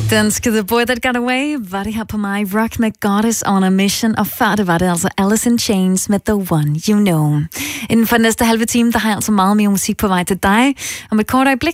Danske The Boy That Got Away var det her på mig. Rock med Goddess on a Mission. Og før det var det altså Alice in Chains med The One You Know. Inden for den næste halve time, der har jeg altså meget mere musik på vej til dig. Om et kort øjeblik,